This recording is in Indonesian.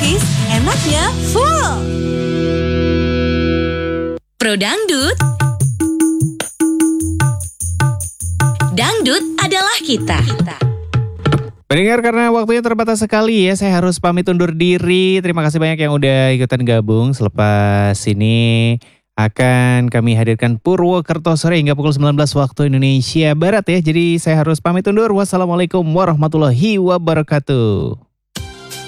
gratis, enaknya full. Pro Dangdut. Dangdut adalah kita. Pendengar, karena waktunya terbatas sekali ya, saya harus pamit undur diri. Terima kasih banyak yang udah ikutan gabung. Selepas ini akan kami hadirkan Purwokerto sore hingga pukul 19 waktu Indonesia Barat ya. Jadi saya harus pamit undur. Wassalamualaikum warahmatullahi wabarakatuh.